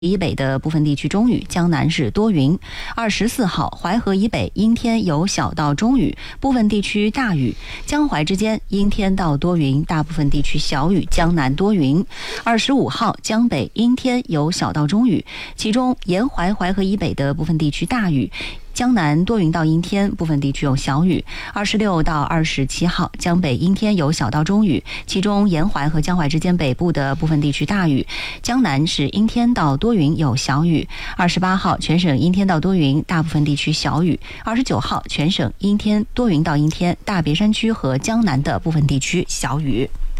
以北的部分地区中雨，江南是多云。24号，淮河以北阴天有小到中雨，部分地区大雨。江淮之间阴天到多云，大部分地区小雨，江南多云。25号，江北阴天有小到中雨，其中沿淮淮河以北的部分地区大雨。江南多云到阴天，部分地区有小雨。26到27号，江北阴天有小到中雨，其中沿淮和江淮之间北部的部分地区大雨。江南是阴天到多云有小雨。28号，全省阴天到多云，大部分地区小雨。29号，全省阴天多云到阴天，大别山区和江南的部分地区小雨。